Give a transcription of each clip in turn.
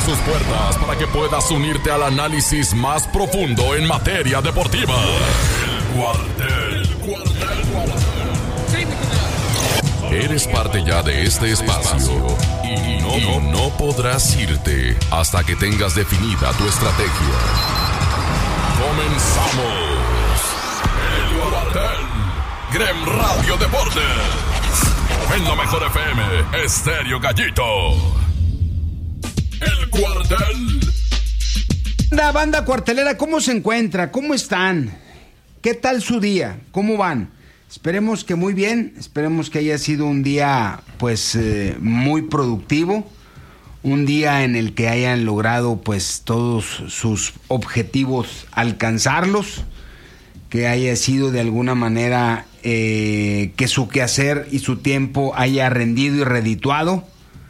sus puertas para que puedas unirte al análisis más profundo en materia deportiva. El Cuartel. Eres parte ya de este espacio y no podrás irte hasta que tengas definida tu estrategia. Comenzamos. El Cuartel. Grem Radio Deportes. En lo mejor FM, Estéreo Gallito. El Cuartel. Banda cuartelera, ¿cómo se encuentra? ¿Cómo están? ¿Qué tal su día? ¿Cómo van? Esperemos que muy bien, esperemos que haya sido un día pues muy productivo, un día en el que hayan logrado pues todos sus objetivos alcanzarlos, que haya sido de alguna manera que su quehacer y su tiempo haya rendido y redituado.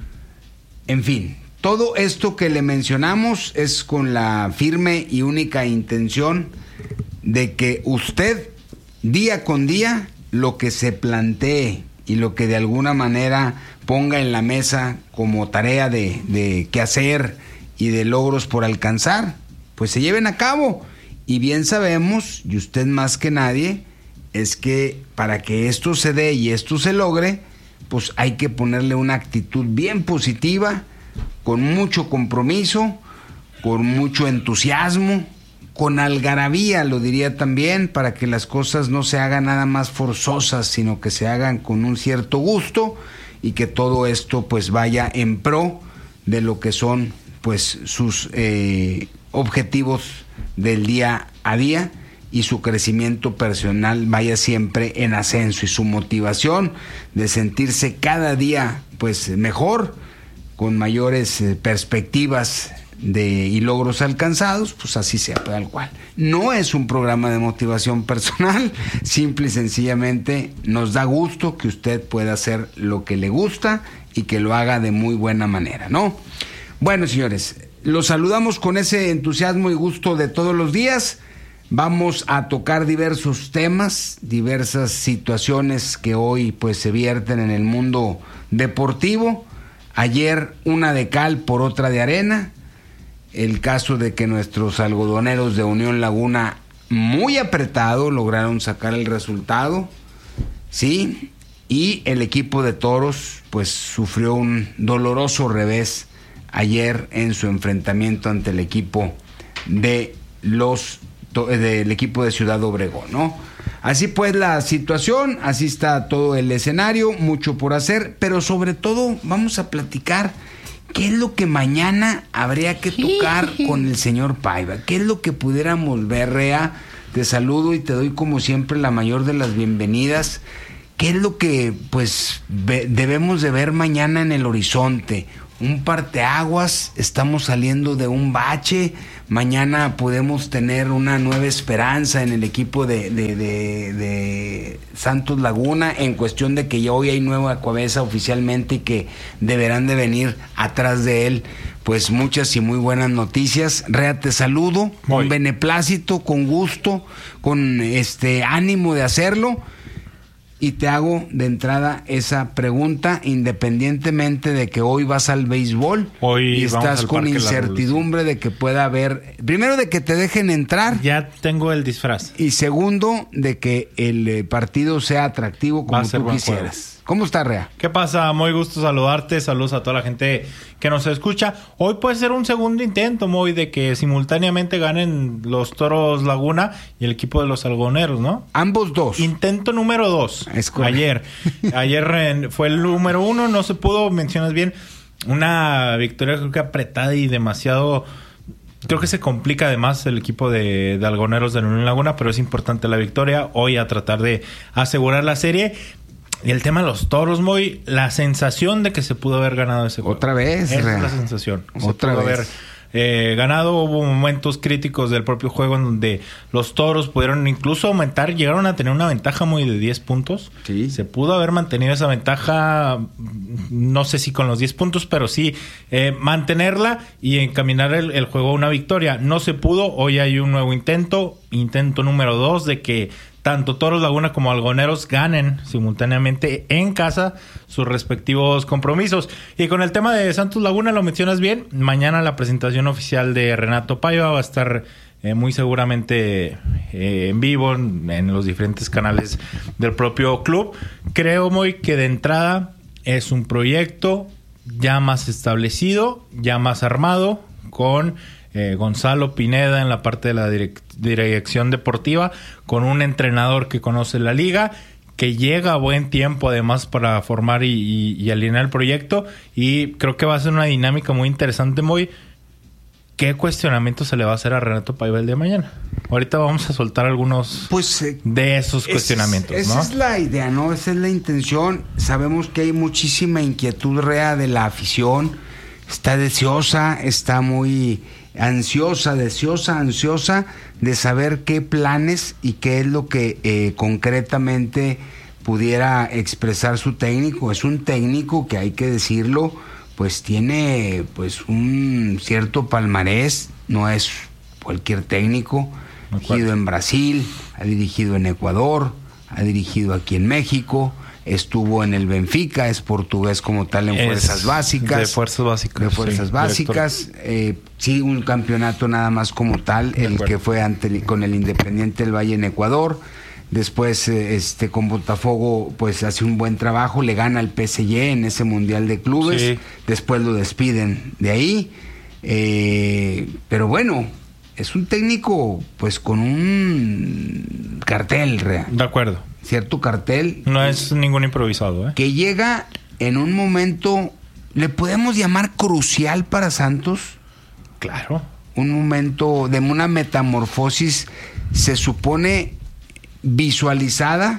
En fin, todo esto que le mencionamos es con la firme y única intención de que usted día con día lo que se plantee y lo que de alguna manera ponga en la mesa como tarea de quehacer y de logros por alcanzar, pues se lleven a cabo. Y bien sabemos, y usted más que nadie, es que para que esto se dé y esto se logre, pues hay que ponerle una actitud bien positiva, con mucho compromiso, con mucho entusiasmo, con algarabía, lo diría también, para que las cosas no se hagan nada más forzosas, sino que se hagan con un cierto gusto y que todo esto pues vaya en pro de lo que son pues sus objetivos del día a día y su crecimiento personal vaya siempre en ascenso y su motivación de sentirse cada día pues mejor, con mayores perspectivas y logros alcanzados, pues así sea, tal cual. No es un programa de motivación personal, simple y sencillamente nos da gusto que usted pueda hacer lo que le gusta y que lo haga de muy buena manera, ¿no? Bueno, señores, los saludamos con ese entusiasmo y gusto de todos los días. Vamos a tocar diversos temas, diversas situaciones que hoy pues se vierten en el mundo deportivo. Ayer una de cal por otra de arena. El caso de que nuestros algodoneros de Unión Laguna, muy apretado, lograron sacar el resultado, ¿sí? Y el equipo de Toros, pues, sufrió un doloroso revés ayer en su enfrentamiento ante el equipo del equipo de Ciudad Obregón, ¿no? Así pues la situación, así está todo el escenario, mucho por hacer, pero sobre todo vamos a platicar ¿qué es lo que mañana habría que tocar con el señor Paiva? ¿Qué es lo que pudiéramos ver, Rea? Te saludo y te doy como siempre la mayor de las bienvenidas. ¿Qué es lo que pues debemos de ver mañana en el horizonte? Un parteaguas, estamos saliendo de un bache, mañana podemos tener una nueva esperanza en el equipo de Santos Laguna, en cuestión de que ya hoy hay nueva cabeza oficialmente y que deberán de venir atrás de él pues muchas y muy buenas noticias. Rea, te saludo con beneplácito, con gusto, con ánimo de hacerlo. Y te hago de entrada esa pregunta, independientemente de que hoy vas al béisbol y estás con incertidumbre de que pueda haber, primero de que te dejen entrar. Ya tengo el disfraz. Y segundo, de que el partido sea atractivo como tú quisieras. ¿Cómo está, Rea? ¿Qué pasa? Muy gusto saludarte. Saludos a toda la gente que nos escucha. Hoy puede ser un segundo intento, Moy, de que simultáneamente ganen los Toros Laguna y el equipo de los algodoneros, ¿no? Ambos dos. Intento número 2. Ayer fue el número 1. No se pudo, mencionas bien, una victoria creo que apretada y demasiado... Creo que se complica además el equipo de algodoneros de la Unión Laguna, pero es importante la victoria. Hoy a tratar de asegurar la serie. Y el tema de los Toros, Moy, la sensación de que se pudo haber ganado ese juego. Otra vez. Esa es la sensación. Otra vez. Ganado. Hubo momentos críticos del propio juego en donde los Toros pudieron incluso aumentar, llegaron a tener una ventaja muy de 10 puntos. Sí. Se pudo haber mantenido esa ventaja, no sé si con los 10 puntos, pero sí mantenerla y encaminar el juego a una victoria. No se pudo. Hoy hay un nuevo intento número 2 de que tanto Toros Laguna como Algoneros ganen simultáneamente en casa sus respectivos compromisos. Y con el tema de Santos Laguna, lo mencionas bien, mañana la presentación oficial de Renato Paiva va a estar muy seguramente en vivo en los diferentes canales del propio club. Creo, Moy, que de entrada es un proyecto ya más establecido, ya más armado, con Gonzalo Pineda en la parte de la dirección deportiva, con un entrenador que conoce la liga, que llega a buen tiempo además para formar y alinear el proyecto. Y creo que va a ser una dinámica muy interesante, Moy. ¿Qué cuestionamiento se le va a hacer a Renato Paiva el día de mañana? Ahorita vamos a soltar algunos de esos cuestionamientos, esa es la idea, ¿no? Esa es la intención. Sabemos que hay muchísima inquietud real de la afición. Está deseosa, está muy ansiosa de saber qué planes y qué es lo que concretamente pudiera expresar su técnico. Es un técnico que, hay que decirlo, pues tiene pues un cierto palmarés, no es cualquier técnico. Ha dirigido en Brasil, ha dirigido en Ecuador, ha dirigido aquí en México, estuvo en el Benfica, es portugués como tal en fuerzas básicas. De fuerzas básicas. Sí, un campeonato nada más como tal, el que fue con el Independiente del Valle en Ecuador. Después con Botafogo pues hace un buen trabajo, le gana al PSG en ese Mundial de Clubes, sí. Después lo despiden de ahí, pero bueno, es un técnico pues con un cartel real. De acuerdo. Cierto cartel. No es ningún improvisado, que llega en un momento, ¿le podemos llamar crucial para Santos? Claro. Un momento de una metamorfosis, se supone, visualizada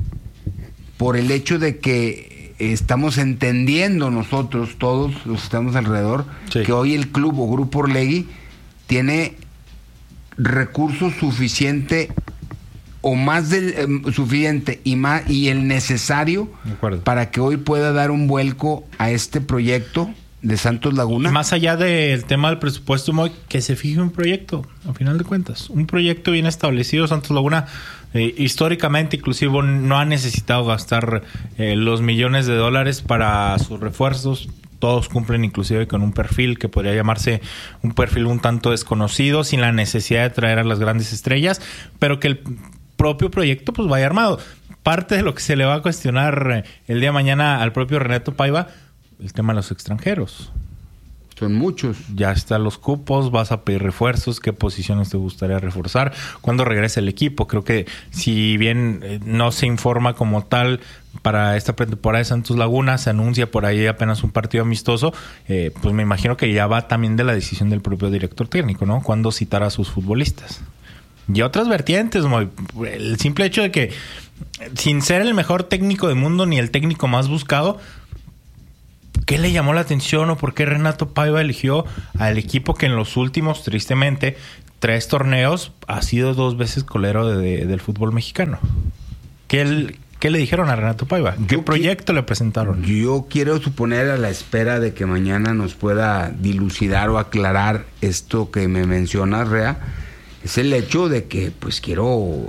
por el hecho de que estamos entendiendo nosotros, todos los que estamos alrededor, sí, que hoy el club o Grupo Orlegui tiene recursos suficiente o más del suficiente y el necesario para que hoy pueda dar un vuelco a este proyecto de Santos Laguna. Y más allá del tema del presupuesto, Moy, que se fije un proyecto, a final de cuentas, un proyecto bien establecido. Santos Laguna históricamente inclusive no ha necesitado gastar los millones de dólares para sus refuerzos. Todos cumplen inclusive con un perfil que podría llamarse un perfil un tanto desconocido, sin la necesidad de traer a las grandes estrellas, pero que el propio proyecto pues vaya armado. Parte de lo que se le va a cuestionar el día de mañana al propio Renato Paiva, el tema de los extranjeros. Son muchos. Ya están los cupos, vas a pedir refuerzos, qué posiciones te gustaría reforzar, cuándo regresa el equipo. Creo que si bien no se informa como tal para esta pretemporada de Santos Laguna, se anuncia por ahí apenas un partido amistoso, pues me imagino que ya va también de la decisión del propio director técnico, ¿no? Cuándo citar a sus futbolistas. Y otras vertientes, el simple hecho de que, sin ser el mejor técnico del mundo ni el técnico más buscado, ¿qué le llamó la atención o por qué Renato Paiva eligió al equipo que en los últimos, tristemente, 3 torneos ha sido 2 veces colero del fútbol mexicano? ¿Qué le dijeron a Renato Paiva? ¿Qué proyecto le presentaron? Yo quiero suponer, a la espera de que mañana nos pueda dilucidar o aclarar esto que me mencionas, Rea, es el hecho de que pues quiero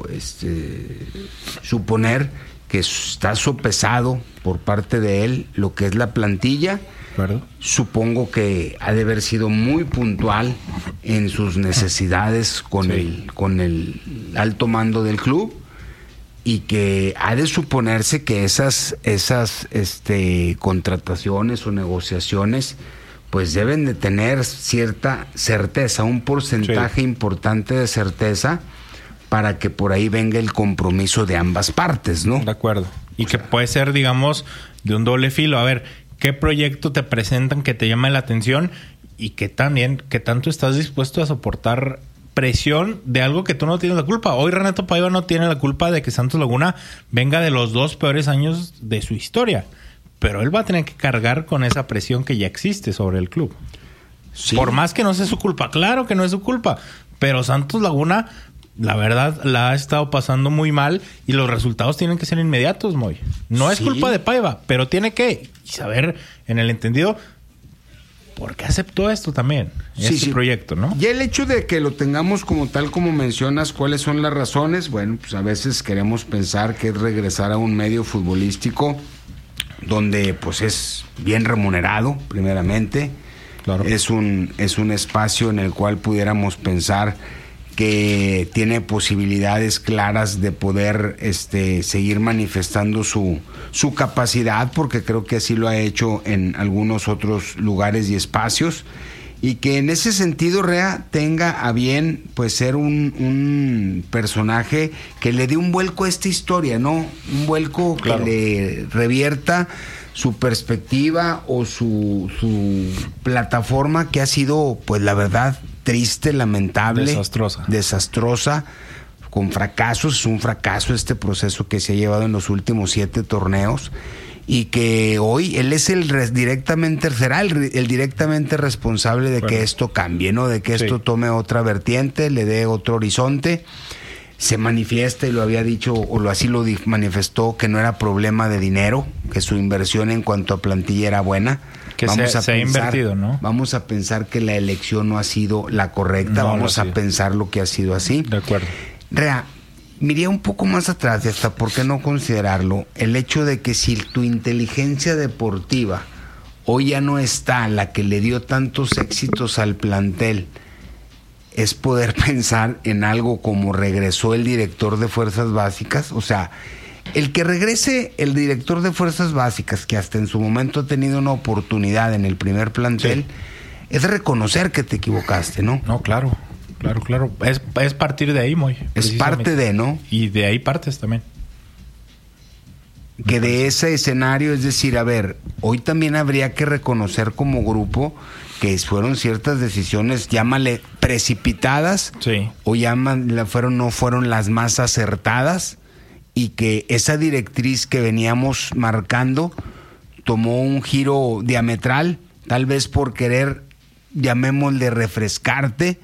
suponer que está sopesado por parte de él lo que es la plantilla. ¿Verdad? Supongo que ha de haber sido muy puntual en sus necesidades con el alto mando del club, y que ha de suponerse que esas contrataciones o negociaciones pues deben de tener cierta certeza, un porcentaje importante de certeza, para que por ahí venga el compromiso de ambas partes, ¿no? De acuerdo. Y que puede ser, digamos, de un doble filo. A ver, ¿qué proyecto te presentan que te llame la atención? Y que también, ¿qué tanto estás dispuesto a soportar presión de algo que tú no tienes la culpa? Hoy Renato Paiva no tiene la culpa de que Santos Laguna venga de los 2 peores años de su historia. Pero él va a tener que cargar con esa presión que ya existe sobre el club. Sí. Por más que no sea su culpa. Claro que no es su culpa. Pero Santos Laguna, la verdad, la ha estado pasando muy mal y los resultados tienen que ser inmediatos, Moy. No es culpa de Paiva, pero tiene que saber, en el entendido, ¿por qué aceptó esto también? Este proyecto, ¿no? Y el hecho de que lo tengamos como tal, como mencionas, ¿cuáles son las razones? Bueno, pues a veces queremos pensar que es regresar a un medio futbolístico donde pues es bien remunerado, primeramente. Claro. Es un espacio en el cual pudiéramos pensar que tiene posibilidades claras de poder seguir manifestando su capacidad, porque creo que así lo ha hecho en algunos otros lugares y espacios, y que en ese sentido Rea tenga a bien pues ser un personaje que le dé un vuelco a esta historia, ¿no? Un vuelco que le revierta su perspectiva o su plataforma, que ha sido, pues la verdad, triste, lamentable, desastrosa, con fracasos. Es un fracaso este proceso que se ha llevado en los últimos 7 torneos, y que hoy él es será el directamente responsable de que esto cambie, ¿no? De que esto tome otra vertiente, le dé otro horizonte. Se manifiesta, y lo había dicho, o así lo manifestó, que no era problema de dinero, que su inversión en cuanto a plantilla era buena. Que se ha invertido, ¿no? Vamos a pensar que la elección no ha sido la correcta, vamos a pensar lo que ha sido así. De acuerdo. Rea, miré un poco más atrás, y hasta por qué no considerarlo, el hecho de que si tu inteligencia deportiva hoy ya no está la que le dio tantos éxitos al plantel, es poder pensar en algo como regresó el director de Fuerzas Básicas. O sea, el que regrese el director de Fuerzas Básicas, que hasta en su momento ha tenido una oportunidad en el primer plantel, es reconocer que te equivocaste, ¿no? No, claro. Es partir de ahí, Moy. Es parte de, ¿no? Y de ahí partes también. Que de ese escenario, es decir, a ver, hoy también habría que reconocer como grupo que fueron ciertas decisiones, llámale precipitadas, o no fueron las más acertadas, y que esa directriz que veníamos marcando tomó un giro diametral, tal vez por querer, llamémosle, refrescarte,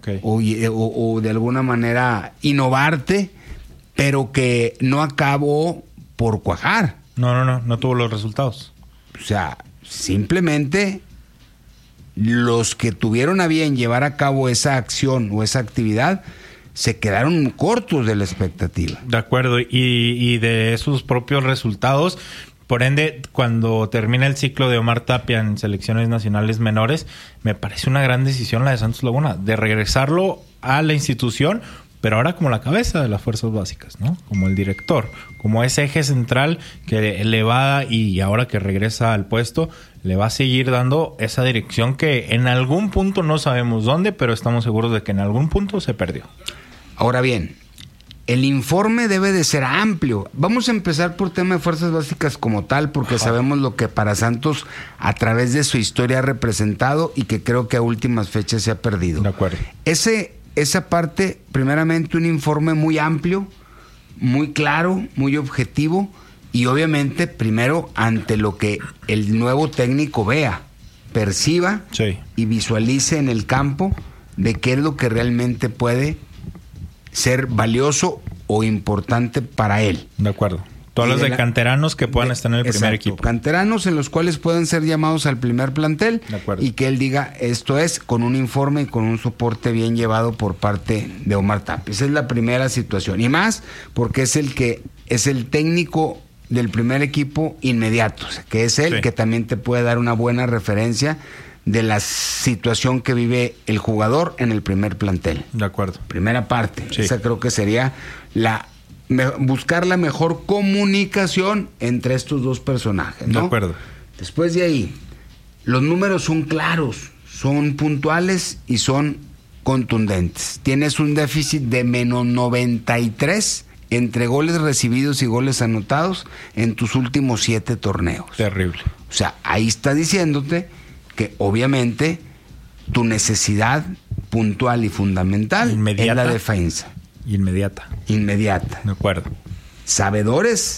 o de alguna manera innovarte, pero que no acabó por cuajar. No tuvo los resultados. O sea, simplemente los que tuvieron a bien llevar a cabo esa acción o esa actividad se quedaron cortos de la expectativa. De acuerdo, y de esos propios resultados. Por ende, cuando termina el ciclo de Omar Tapia en selecciones nacionales menores, me parece una gran decisión la de Santos Laguna, de regresarlo a la institución, pero ahora como la cabeza de las Fuerzas Básicas, ¿no? Como el director, como ese eje central que le va, y ahora que regresa al puesto, le va a seguir dando esa dirección que en algún punto, no sabemos dónde, pero estamos seguros de que en algún punto se perdió. Ahora bien, el informe debe de ser amplio. Vamos a empezar por tema de Fuerzas Básicas como tal, porque sabemos lo que para Santos a través de su historia ha representado, y que creo que a últimas fechas se ha perdido. De acuerdo. Esa parte, primeramente, un informe muy amplio, muy claro, muy objetivo, y obviamente primero ante lo que el nuevo técnico vea, perciba y visualice en el campo de qué es lo que realmente puede ser valioso o importante para él. De acuerdo. Tú hablas de canteranos que puedan estar en el primer equipo. Canteranos en los cuales pueden ser llamados al primer plantel, y que él diga, esto es, con un informe y con un soporte bien llevado por parte de Omar Tapia. Esa es la primera situación. Y más porque es el técnico del primer equipo inmediato, o sea, que es él que también te puede dar una buena referencia de la situación que vive el jugador en el primer plantel. De acuerdo. Primera parte. Esa creo que sería buscar la mejor comunicación entre estos dos personajes, ¿no? De acuerdo. Después de ahí, los números son claros, son puntuales y son contundentes. Tienes un déficit de menos 93 entre goles recibidos y goles anotados en tus últimos 7 torneos. Terrible. O sea, ahí está diciéndote que obviamente tu necesidad puntual y fundamental es la defensa. Inmediata. De acuerdo. Sabedores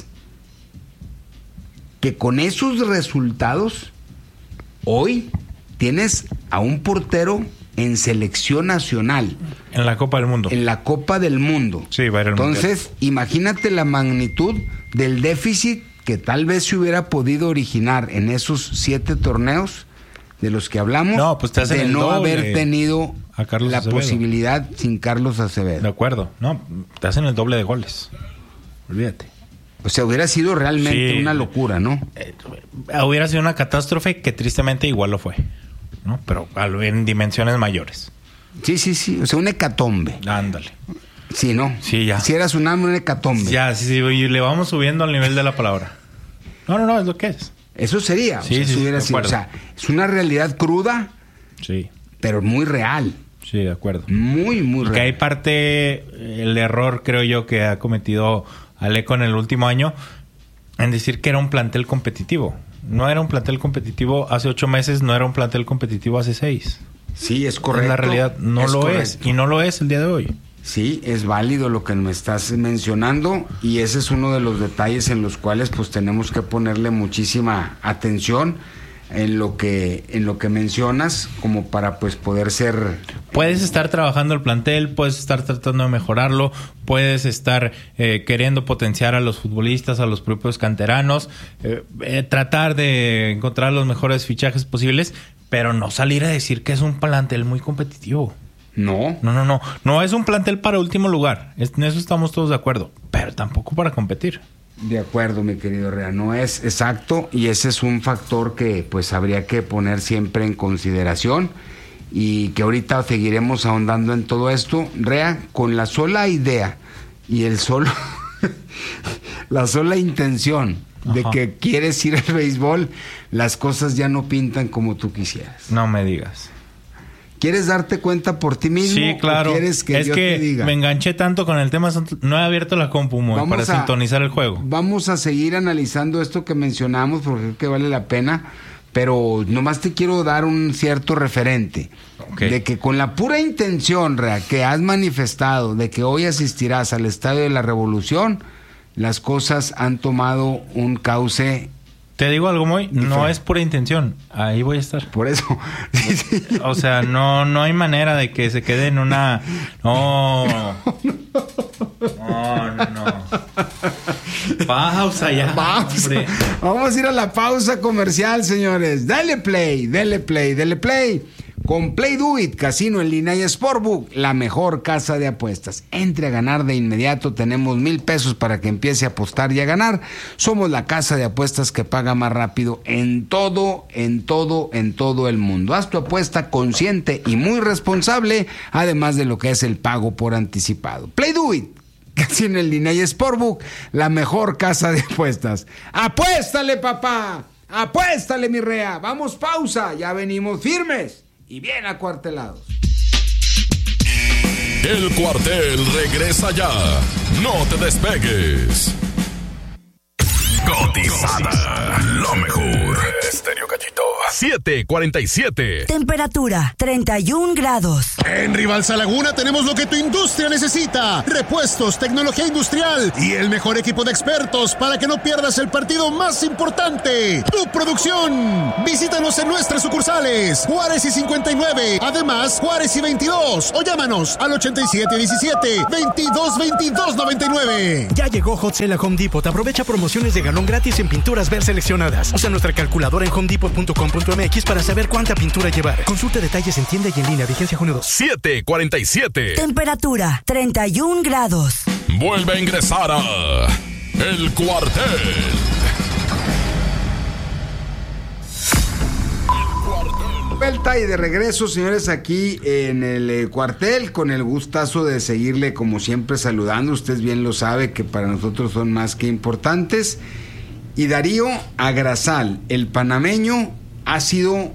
que con esos resultados hoy tienes a un portero en selección nacional. En la Copa del Mundo. En la Copa del Mundo. Sí, va a ir al Mundial. Entonces, imagínate la magnitud del déficit que tal vez se hubiera podido originar en esos 7 torneos de los que hablamos, pues te hacen de el no doble haber tenido la Acevedo. posibilidad sin Carlos Acevedo. De acuerdo. No, te hacen el doble de goles. Olvídate. O sea, hubiera sido realmente una locura, ¿no? Hubiera sido una catástrofe que tristemente igual lo fue, ¿no? Pero en dimensiones mayores. Sí. O sea, un hecatombe. Ándale. Sí, ¿no? Sí, ya. Si era tsunami, un hecatombe. Ya, sí, y le vamos subiendo al nivel de la palabra. No, es lo que es. Eso sería. Sí, hubiera sido. O sea, es una realidad cruda, sí, pero muy real. Sí, de acuerdo. Muy, muy real. Que hay parte, el error creo yo que ha cometido Aleco en el último año en decir que era un plantel competitivo. No era un plantel competitivo hace 8 meses, no era un plantel competitivo hace 6. Sí, es correcto. En la realidad no lo es. Y no lo es el día de hoy. Sí, es válido lo que me estás mencionando y ese es uno de los detalles en los cuales pues tenemos que ponerle muchísima atención en lo que mencionas como para pues poder ser... Puedes estar trabajando el plantel, puedes estar tratando de mejorarlo, puedes estar queriendo potenciar a los futbolistas, a los propios canteranos, tratar de encontrar los mejores fichajes posibles, pero no salir a decir que es un plantel muy competitivo. No. No es un plantel para último lugar. En eso estamos todos de acuerdo. Pero tampoco para competir. De acuerdo, mi querido Rea. No es exacto. Y ese es un factor que pues habría que poner siempre en consideración. Y que ahorita seguiremos ahondando en todo esto. Rea, con la sola idea y la sola intención de que quieres ir al béisbol, las cosas ya no pintan como tú quisieras. No me digas. ¿Quieres darte cuenta por ti mismo? Sí, claro. ¿O quieres que yo te diga? Me enganché tanto con el tema, no he abierto la compu para sintonizar el juego. Vamos a seguir analizando esto que mencionamos porque creo que vale la pena, pero nomás te quiero dar un cierto referente. Okay. De que con la pura intención, Rea, que has manifestado de que hoy asistirás al Estadio de la Revolución, las cosas han tomado un cauce. Te digo algo, Moy, no es pura intención. Ahí voy a estar. Por eso. O sea, no hay manera de que se quede en una... No. Pausa ya. Pausa. Vamos a ir a la pausa comercial, señores. Dale play. Con Play Do It, casino en línea y Sportbook, la mejor casa de apuestas. Entre a ganar de inmediato, tenemos $1,000 para que empiece a apostar y a ganar. Somos la casa de apuestas que paga más rápido en todo el mundo. Haz tu apuesta consciente y muy responsable, además de lo que es el pago por anticipado. Play Do It, casino en línea y Sportbook, la mejor casa de apuestas. ¡Apuéstale, papá! ¡Apuéstale, mi Rea! Vamos, pausa, ya venimos firmes y bien acuartelados. El Cuartel regresa ya. No te despegues. Cotizada. Lo mejor. Estéreo Cachito. 7:47. Temperatura 31 grados. En Rivalsa Laguna tenemos lo que tu industria necesita: repuestos, tecnología industrial y el mejor equipo de expertos para que no pierdas el partido más importante, tu producción. Visítanos en nuestras sucursales Juárez y 59, además Juárez y 22, o llámanos al 8717-222299. Ya llegó Hot Sale a Home Depot. Aprovecha promociones de galón gratis en pinturas ver seleccionadas. Usa nuestra calculadora en homedepot.com.mx para saber cuánta pintura llevar. Consulta detalles en tienda y en línea. Vigencia junio 2. 7:47. Temperatura 31 grados. Vuelve a ingresar a El Cuartel. Vuelta y de regreso, señores, aquí en el cuartel, con el gustazo de seguirle como siempre saludando. Usted bien lo sabe que para nosotros son más que importantes. Y Darío Agrasal, el panameño, ha sido,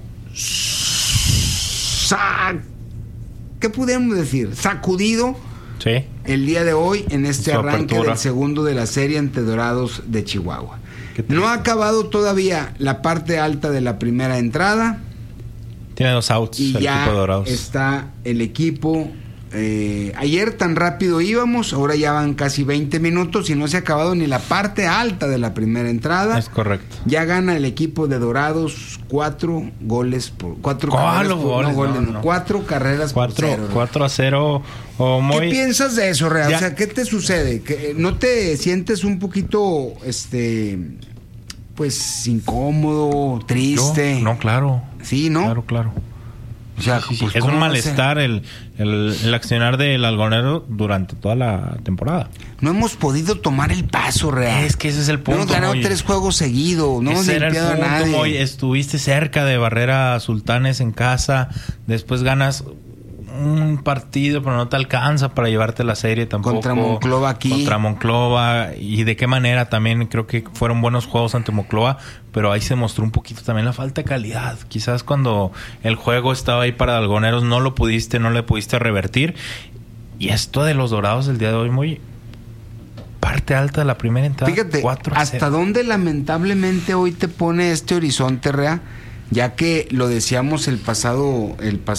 ¿qué podemos decir? Sacudido. Sí. El día de hoy en este Su arranque apertura del segundo de la serie ante Dorados de Chihuahua. No ha acabado todavía la parte alta de la primera entrada. Tiene 2 outs y el ya equipo de Dorados. Está el equipo. Ayer tan rápido íbamos, ahora ya van casi 20 minutos y no se ha acabado ni la parte alta de la primera entrada. Es correcto. Ya gana el equipo de Dorados 4 goles por 4 carreras por 4 carreras por 0. 4-0. ¿Qué piensas de eso, Real? O sea, ¿qué te sucede? ¿Que no te sientes un poquito pues incómodo, triste. No, claro. Sí, ¿no? Claro. O sea, sí. Pues, es un malestar el accionar del algonero durante toda la temporada. No hemos podido tomar el paso, real. Es que ese es el punto. No hemos ganado 3 juegos seguidos. No hemos limpiado a nadie. Moy. Estuviste cerca de barrer a Sultanes en casa. Después ganas un partido, pero no te alcanza para llevarte la serie tampoco. Contra Monclova aquí. Contra Monclova. Y de qué manera también creo que fueron buenos juegos ante Monclova, pero ahí se mostró un poquito también la falta de calidad. Quizás cuando el juego estaba ahí para algoneros no le pudiste revertir. Y esto de los Dorados del día de hoy, muy parte alta de la primera entrada. Fíjate, 4-0. ¿Hasta dónde lamentablemente hoy te pone este horizonte, Rea? Ya que lo decíamos el pasado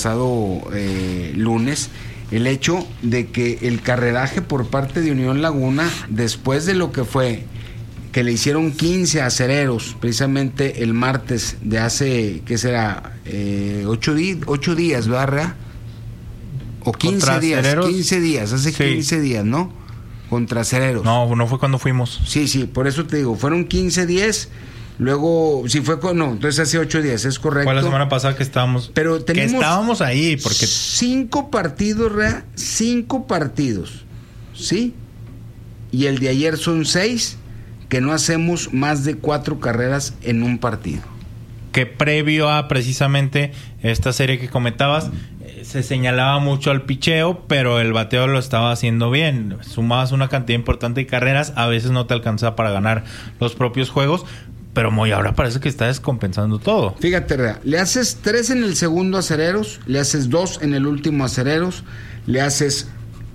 lunes, el hecho de que el carreraje por parte de Unión Laguna, después de lo que fue, que le hicieron 15 acereros, precisamente el martes de hace, ¿qué será? 8 días, ¿verdad, Rea? O 15 días, acereros, 15 días, hace 15 días, ¿no? Contra acereros. No fue cuando fuimos. Sí, por eso te digo, fueron 15 días. Luego, si fue entonces hace 8 días, es correcto. Fue la semana pasada que estábamos. Pero estábamos ahí, porque 5 partidos, Rea, 5 partidos, ¿sí? Y el de ayer son 6, que no hacemos más de 4 carreras en un partido. Que previo a precisamente esta serie que comentabas, se señalaba mucho al picheo, pero el bateo lo estaba haciendo bien. Sumabas una cantidad importante de carreras, a veces no te alcanzaba para ganar los propios juegos. Pero Moy, ahora parece que está descompensando todo. Fíjate, Rea, le haces 3 en el segundo a Acereros, le haces 2 en el último a Acereros, le haces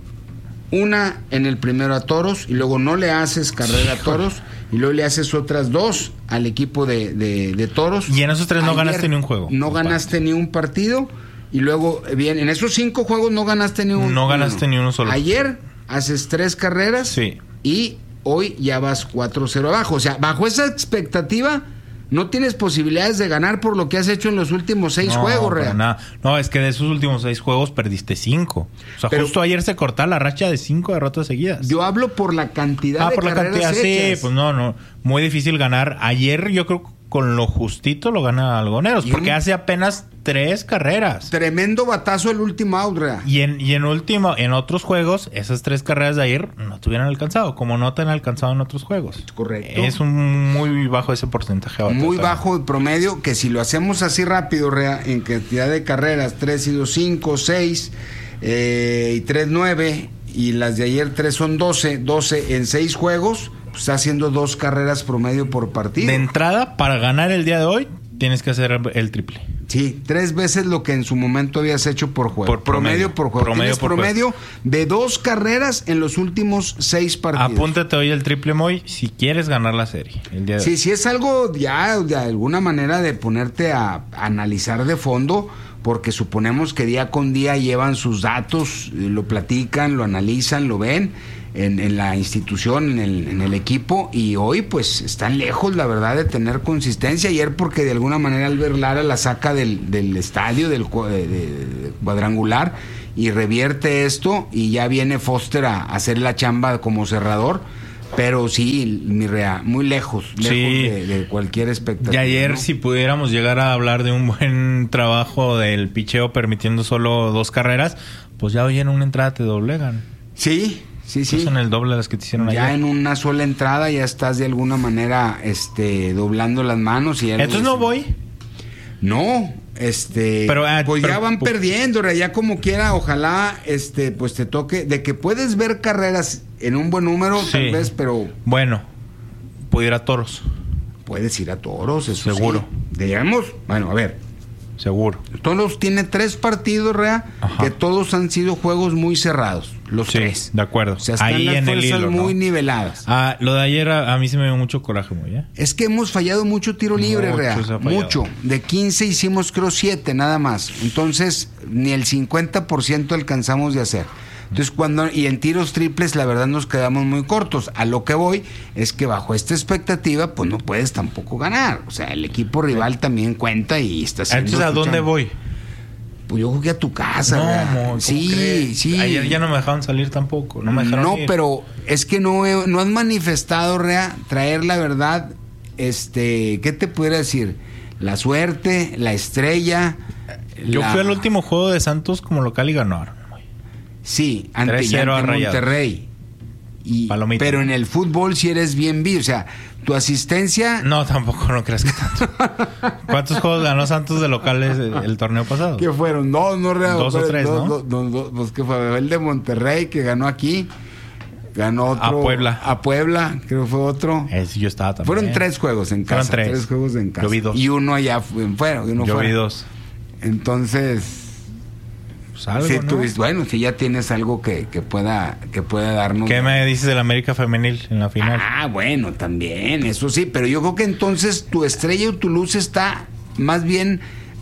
1 en el primero a Toros, y luego no le haces carrera a Toros, y luego le haces otras 2 al equipo de Toros. Y en esos 3 no ganaste ni un juego. No ganaste ni un partido, y luego, bien, en esos 5 juegos no ganaste ni uno. No ganaste ni uno solo. Ayer haces 3 carreras, sí, y hoy ya vas 4-0 abajo. O sea, bajo esa expectativa no tienes posibilidades de ganar por lo que has hecho en los últimos 6 juegos, Real. No, es que de esos últimos 6 juegos perdiste 5. O sea, pero justo ayer se cortaba la racha de 5 derrotas seguidas. Yo hablo por la cantidad de carreras hechas. Sí, pues no. Muy difícil ganar. Ayer yo creo que con lo justito lo gana Algoneros, porque hace apenas 3 carreras. Tremendo batazo el último out, Rea. Y en otros juegos, esas 3 carreras de ayer no te hubieran alcanzado, como no te han alcanzado en otros juegos. Correcto. Es muy bajo ese porcentaje. Muy bajo el promedio, que si lo hacemos así rápido, Rea, en cantidad de carreras, 3 y 2, 5, 6, y 3, 9, y las de ayer 3 son 12 en 6 juegos, pues está haciendo 2 carreras promedio por partido. De entrada, para ganar el día de hoy, tienes que hacer el triple. Sí, 3 veces lo que en su momento habías hecho por juego. Por promedio por juego. Tienes promedio de 2 carreras en los últimos 6 partidos. Apúntate hoy el triple, Moy, si quieres ganar la serie el día de hoy. Sí, es algo ya de alguna manera de ponerte a analizar de fondo, porque suponemos que día con día llevan sus datos, lo platican, lo analizan, lo ven en la institución, en el equipo, y hoy pues están lejos, la verdad, de tener consistencia. Ayer porque de alguna manera Albert Lara la saca del estadio, del cuadrangular, y revierte esto, y ya viene Foster a hacer la chamba como cerrador. Pero sí, mi Rea, muy lejos de cualquier expectativa. Y ayer, ¿no? Si pudiéramos llegar a hablar de un buen trabajo del picheo permitiendo solo 2 carreras, pues ya hoy en una entrada te doblegan. Sí. Son el doble de las que te hicieron ayer. Ya en una sola entrada ya estás de alguna manera doblando las manos. Y entonces no voy. No, pues ya van perdiendo, ya como quiera, ojalá pues te toque, de que puedes ver carreras en un buen número, sí, tal vez, pero bueno, puedo ir a Toros. Puedes ir a Toros, eso seguro. Sí. Digamos, bueno, a ver. Seguro. Toros tiene 3 partidos, Rea, que todos han sido juegos muy cerrados, los 3. De acuerdo. O sea, están ahí las en el hilo, muy niveladas. Lo de ayer a mí se me dio mucho coraje, Moy. Es que hemos fallado mucho tiro libre, Rea. Mucho. De 15 hicimos creo 7 nada más. Entonces, ni el 50% alcanzamos de hacer. Entonces, y en tiros triples, la verdad nos quedamos muy cortos. A lo que voy es que bajo esta expectativa, pues no puedes tampoco ganar. O sea, el equipo rival también cuenta y está haciendo. Entonces, ¿a dónde voy? Pues yo jugué a tu casa. No, sí. Ayer ya no me dejaron salir tampoco. No me dejaron ir. Pero es que no has manifestado, Rea, traer la verdad ¿qué te pudiera decir? La suerte, la estrella. Yo fui al último juego de Santos como local y ganaron. Sí, ante Monterrey. Pero en el fútbol sí eres bien visto. O sea, tu asistencia... No, tampoco, no creas que tanto. ¿Cuántos juegos ganó Santos de locales el torneo pasado? ¿Qué fueron? Dos o tres, ¿no? Pues que fue el de Monterrey que ganó aquí. Ganó otro... A Puebla, creo que fue otro. Yo estaba también. Fueron 3 juegos en casa. Fueron 3 juegos en casa. Yo vi 2. Y uno allá fuera. Yo vi 2. Entonces... Pues algo, si ¿no? bueno, si ya tienes algo que pueda darnos... ¿Qué me dices del América Femenil en la final? Bueno, también, eso sí. Pero yo creo que entonces tu estrella o tu luz está más bien...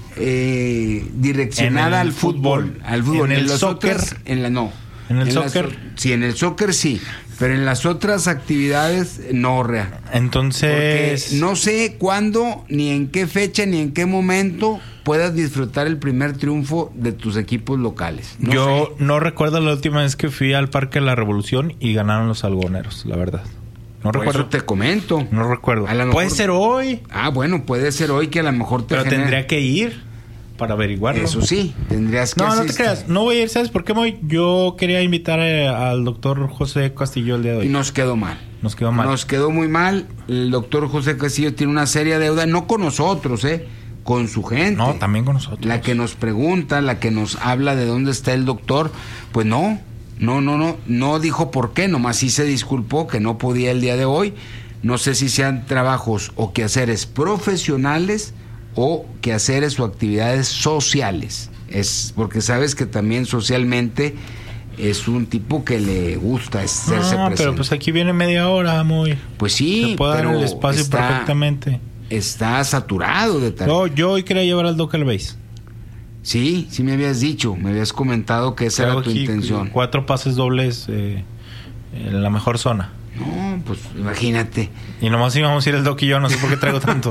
direccionada al fútbol. En el soccer. En el soccer. Sí, en el soccer sí. Pero en las otras actividades no, Rea. Entonces... Porque no sé cuándo, ni en qué fecha, ni en qué momento puedas disfrutar el primer triunfo de tus equipos locales. Yo no recuerdo la última vez que fui al Parque de la Revolución y ganaron los algodoneros, la verdad. No recuerdo. Eso te comento. No recuerdo. Puede ser hoy. Bueno, puede ser hoy que a lo mejor te Pero tendría que ir para averiguarlo. Eso sí, tendrías que No te creas. No voy a ir, ¿sabes por qué voy? Yo quería invitar al doctor José Castillo el día de hoy. Y nos quedó mal. Nos quedó muy mal. El doctor José Castillo tiene una seria deuda, no con nosotros, con su gente. No, también con nosotros. La que nos pregunta, la que nos habla de dónde está el doctor, pues no dijo por qué, nomás sí se disculpó que no podía el día de hoy. No sé si sean trabajos o quehaceres profesionales o quehaceres o actividades sociales. Es porque sabes que también socialmente es un tipo que le gusta hacerse presente. Pero pues aquí viene media hora, muy. Pues sí, se puede dar el espacio perfectamente. Está saturado de tarea. No, yo hoy quería llevar al Doc al base. Sí me habías dicho, me habías comentado que esa era tu intención. 4 pases dobles en la mejor zona. No, pues imagínate. Y nomás íbamos a ir el Doc y yo, no sé por qué traigo tanto.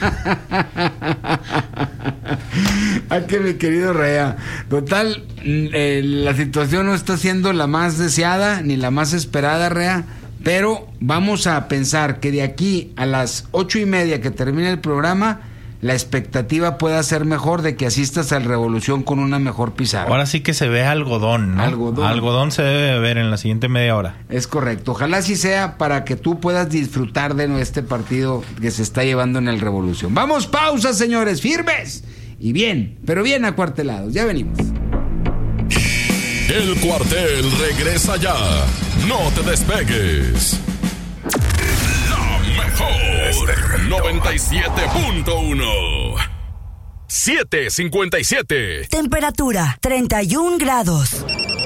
Que mi querido Rea. Total, la situación no está siendo la más deseada ni la más esperada, Rea. Pero vamos a pensar que de aquí a las 8:30 que termine el programa, la expectativa pueda ser mejor de que asistas al Revolución con una mejor pizarra. Ahora sí que se ve algodón, ¿no? Algodón se debe ver en la siguiente media hora. Es correcto. Ojalá así sea para que tú puedas disfrutar de este partido que se está llevando en el Revolución. Vamos, pausa, señores, firmes y bien, pero bien acuartelados. Ya venimos. El Cuartel regresa ya. No te despegues. La mejor 97.1 7:57. Temperatura 31 grados.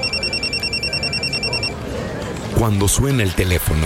Cuando suena el teléfono,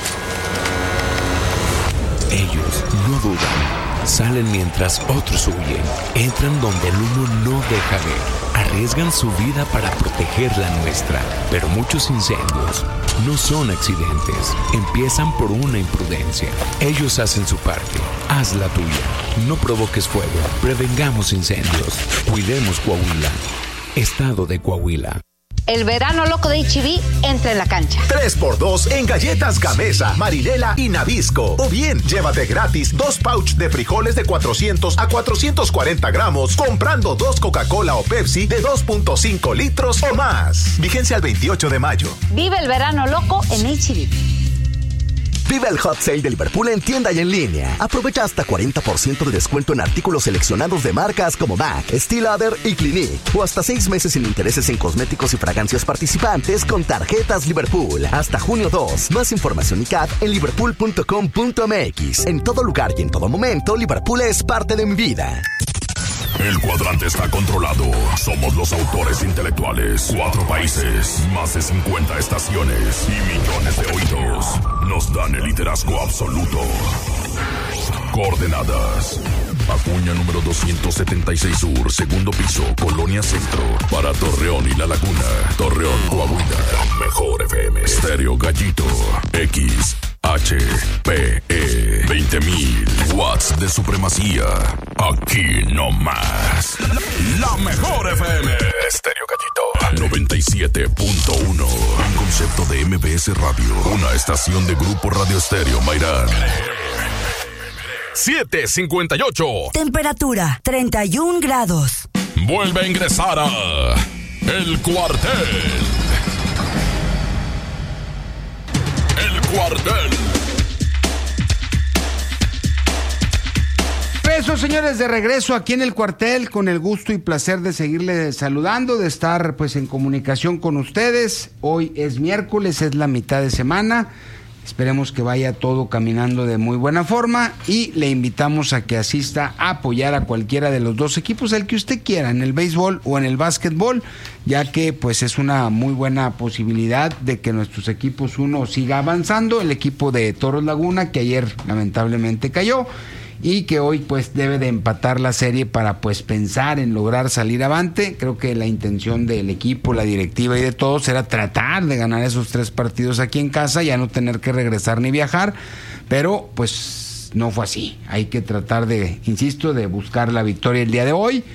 ellos no dudan. Salen mientras otros huyen. Entran donde el humo no deja ver. Arriesgan su vida para proteger la nuestra. Pero muchos incendios no son accidentes. Empiezan por una imprudencia. Ellos hacen su parte. Haz la tuya. No provoques fuego. Prevengamos incendios. Cuidemos Coahuila. Estado de Coahuila. El verano loco de H-E-B entra en la cancha. 3x2 en galletas Gamesa, Marinela y Nabisco. O bien, llévate gratis 2 pouch de frijoles de 400 a 440 gramos comprando 2 Coca-Cola o Pepsi de 2.5 litros o más. Vigencia al 28 de mayo. Vive el verano loco en H-E-B. Vive el Hot Sale de Liverpool en tienda y en línea. Aprovecha hasta 40% de descuento en artículos seleccionados de marcas como MAC, Steel Lauder y Clinique. O hasta 6 meses sin intereses en cosméticos y fragancias participantes con tarjetas Liverpool. Hasta junio 2. Más información y CAT en liverpool.com.mx. En todo lugar y en todo momento, Liverpool es parte de mi vida. El cuadrante está controlado. Somos los autores intelectuales. 4 países, más de 50 estaciones y millones de oídos. Nos dan el liderazgo absoluto. Coordenadas: Acuña número 276 Sur, segundo piso, Colonia Centro. Para Torreón y La Laguna. Torreón, Coahuila. Mejor FM. Estéreo Gallito. XHPE 20.000 watts de supremacía. Aquí no más. La mejor FM. Estéreo Gallito 97.1. Un concepto de MBS Radio. Una estación de Grupo Radio Estéreo Mairán. 7:58. Temperatura 31 grados. Vuelve a ingresar a El Cuartel. El Cuartel. Eso, señores, de regreso aquí en El Cuartel, con el gusto y placer de seguirle saludando, de estar pues en comunicación con ustedes. Hoy es miércoles, es la mitad de semana. Esperemos que vaya todo caminando de muy buena forma y le invitamos a que asista a apoyar a cualquiera de los dos equipos, el que usted quiera, en el béisbol o en el básquetbol, ya que pues es una muy buena posibilidad de que nuestros equipos uno siga avanzando. El equipo de Toros Laguna, que ayer lamentablemente cayó, y que hoy pues debe de empatar la serie para pues pensar en lograr salir avante. Creo que la intención del equipo, la directiva y de todos era tratar de ganar esos 3 partidos aquí en casa, ya no tener que regresar ni viajar, pero pues no fue así. Hay que tratar de, insisto, de buscar la victoria el día de hoy,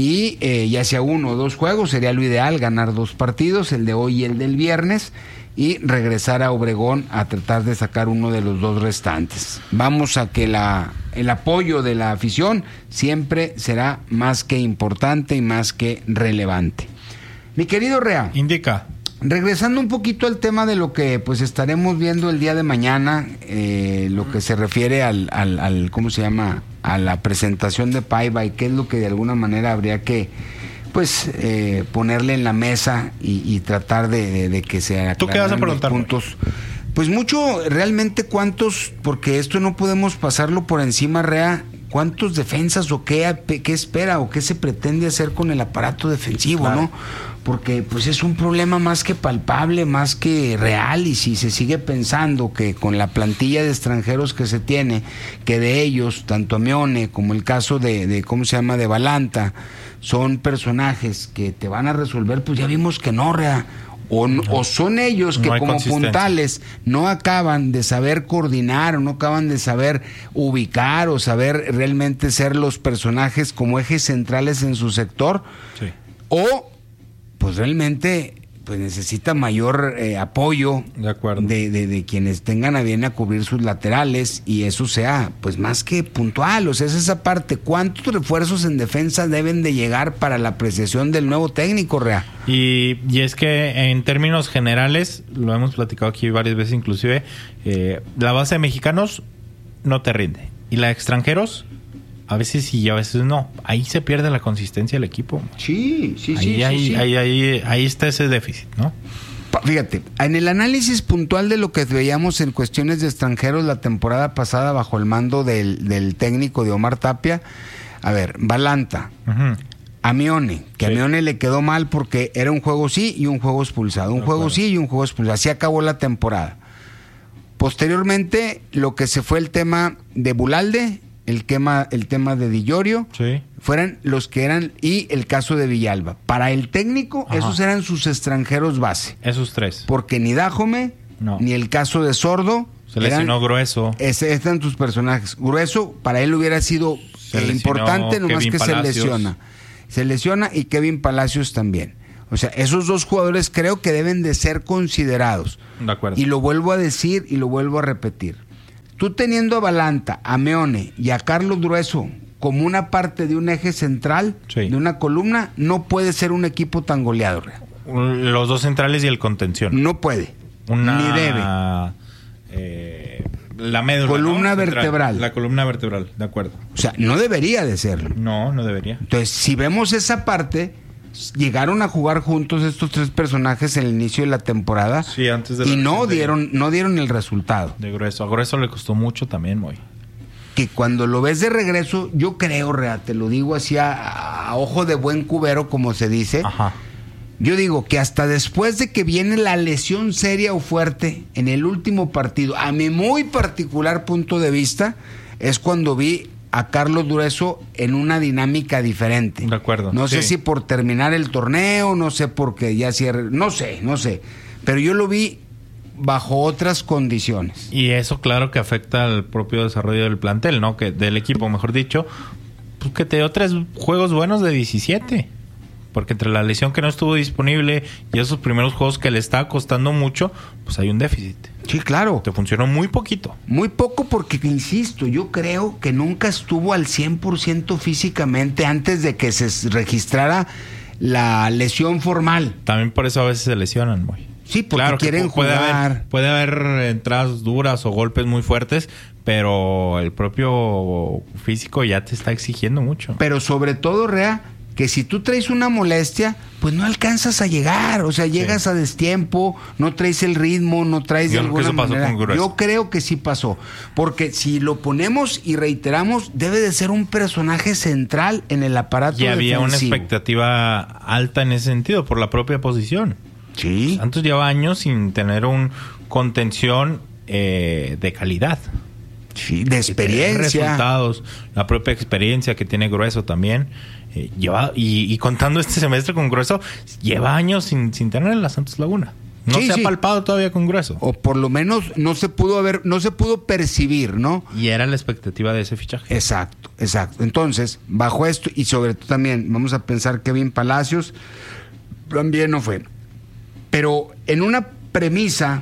y ya sea 1 o 2 juegos sería lo ideal, ganar 2 partidos, el de hoy y el del viernes, y regresar a Obregón a tratar de sacar uno de los 2 restantes. Vamos a que el apoyo de la afición siempre será más que importante y más que relevante. Mi querido Rea. Indica. Regresando un poquito al tema de lo que pues estaremos viendo el día de mañana, lo que se refiere al ¿cómo se llama? A la presentación de Paiva, y qué es lo que de alguna manera habría que pues ponerle en la mesa y tratar de que se aclaren. ¿Tú qué vas a preguntar? Puntos. Pues mucho, realmente cuántos, porque esto no podemos pasarlo por encima, Rea, cuántos defensas o qué espera o qué se pretende hacer con el aparato defensivo, claro, ¿no? Porque pues es un problema más que palpable, más que real, y si se sigue pensando que con la plantilla de extranjeros que se tiene, que de ellos, tanto Amione como el caso de ¿cómo se llama?, de Balanta, son personajes que te van a resolver, pues ya vimos que no, Rea. O son ellos que como puntales no acaban de saber coordinar, o no acaban de saber ubicar o saber realmente ser los personajes como ejes centrales en su sector, sí, o pues realmente pues necesita mayor apoyo de quienes tengan a bien a cubrir sus laterales, y eso sea pues más que puntual. O sea, es esa parte. ¿Cuántos refuerzos en defensa deben de llegar para la apreciación del nuevo técnico, Rea? Y es que en términos generales, lo hemos platicado aquí varias veces inclusive, la base de mexicanos no te rinde, y la de extranjeros a veces sí y a veces no. Ahí se pierde la consistencia del equipo. Sí. Ahí está ese déficit, ¿no? Fíjate, en el análisis puntual de lo que veíamos en cuestiones de extranjeros la temporada pasada bajo el mando del técnico de Omar Tapia, a ver, Balanta, Amione, que a Amione le quedó mal porque era un juego sí y un juego expulsado, un juego sí y un juego expulsado, así acabó la temporada. Posteriormente, lo que se fue el tema de Bulalde, el tema de Di Llorio, sí, fueran los que eran, y el caso de Villalba. Para el técnico, esos eran sus extranjeros base. Esos 3. Porque ni Dájome, ni el caso de Sordo. Se lesionó Grueso. Están tus personajes. Grueso, para él hubiera sido importante, nomás Kevin que Palacios. Se lesiona, y Kevin Palacios también. O sea, esos 2 jugadores creo que deben de ser considerados. De acuerdo. Y lo vuelvo a decir y lo vuelvo a repetir. Tú teniendo a Balanta, a Meone y a Carlos Grueso como una parte de un eje central, sí, de una columna, no puede ser un equipo tan goleado. Los 2 centrales y el contención. No puede. Ni debe. La médula, columna, ¿no?, vertebral. La columna vertebral, de acuerdo. O sea, no debería de serlo. No debería. Entonces, si vemos esa parte, llegaron a jugar juntos estos 3 personajes en el inicio de la temporada, sí, antes de y no dieron el resultado. De Grueso. A Grueso le costó mucho también, Moy. Que cuando lo ves de regreso, yo creo, Rea, te lo digo así a ojo de buen cubero, como se dice. Ajá. Yo digo que hasta después de que viene la lesión seria o fuerte en el último partido, a mi muy particular punto de vista, es cuando vi a Carlos Grueso en una dinámica diferente. De acuerdo. No sé si por terminar el torneo, no sé porque ya cierre, no sé. Pero yo lo vi bajo otras condiciones. Y eso claro que afecta al propio desarrollo del plantel, ¿no? Que del equipo, mejor dicho, pues que te dio 3 juegos buenos de 17. Porque entre la lesión que no estuvo disponible y esos primeros juegos que le estaba costando mucho, pues hay un déficit. Sí, claro. Te funcionó muy poquito. Muy poco porque, insisto, yo creo que nunca estuvo al 100% físicamente antes de que se registrara la lesión formal. También por eso a veces se lesionan, güey. Sí, porque claro, quieren jugar. Puede haber entradas duras o golpes muy fuertes, pero el propio físico ya te está exigiendo mucho. Pero sobre todo, Rea, que si tú traes una molestia, pues no alcanzas a llegar. O sea, llegas a destiempo, no traes el ritmo, no traes de alguna manera. Yo creo que sí pasó. Porque si lo ponemos y reiteramos, debe de ser un personaje central en el aparato defensivo. Y había una expectativa alta en ese sentido, por la propia posición. Sí. Santos lleva años sin tener un contención de calidad. Sí, de experiencia. Resultados, la propia experiencia que tiene Grueso también. Y contando este semestre con Grueso, lleva años sin tener en la Santos Laguna. No se ha palpado todavía con Grueso. O por lo menos no se pudo percibir, ¿no? Y era la expectativa de ese fichaje. Exacto. Entonces, bajo esto, y sobre todo también, vamos a pensar Kevin Palacios también no fue. Pero en una premisa,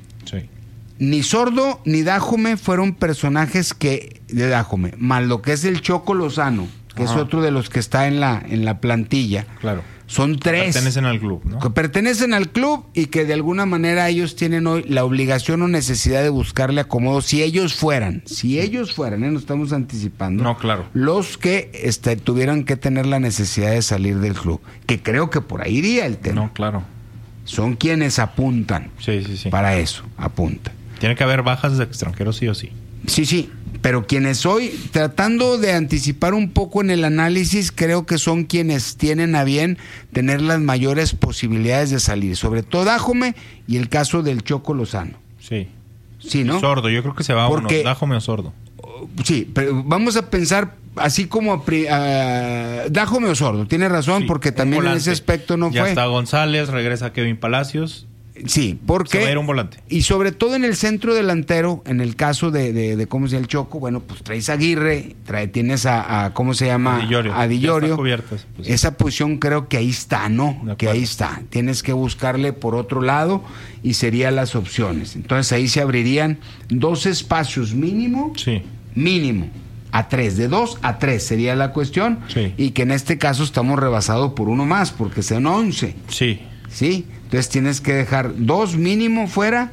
ni Sordo ni Dájome fueron personajes de Dájome, más lo que es el Choco Lozano, que es otro de los que está en la plantilla. Claro. Son 3. Pertenecen al club, ¿no? Que pertenecen al club y que de alguna manera ellos tienen hoy la obligación o necesidad de buscarle acomodo si ellos fueran, no estamos anticipando. No, claro. Los que tuvieran que tener la necesidad de salir del club, que creo que por ahí iría el tema. No, claro. Son quienes apuntan. Sí. Para eso, apuntan. Tiene que haber bajas de extranjeros sí o sí. Sí, pero quienes hoy, tratando de anticipar un poco en el análisis, creo que son quienes tienen a bien tener las mayores posibilidades de salir, sobre todo Dájome y el caso del Choco Lozano. Sí. Sí, ¿no? Sordo, yo creo que se va uno, Dájome o Sordo. Sí, pero vamos a pensar así como Dájome o Sordo, tiene razón, porque también en ese aspecto no ya fue. Ya está González, regresa Kevin Palacios. Sí, porque... Se va a ir un volante. Y sobre todo en el centro delantero, en el caso de ¿cómo se llama el Choco? Bueno, pues traes a Aguirre, tienes a ¿cómo se llama? A Dillorio. Esa posición creo que ahí está, ¿no? Que ahí está. Tienes que buscarle por otro lado y serían las opciones. Entonces ahí se abrirían 2 espacios mínimo. Sí. Mínimo. A 3, de 2 a 3 sería la cuestión. Sí. Y que en este caso estamos rebasados por uno más, porque son 11. Sí. ¿Sí? Entonces tienes que dejar 2 mínimo fuera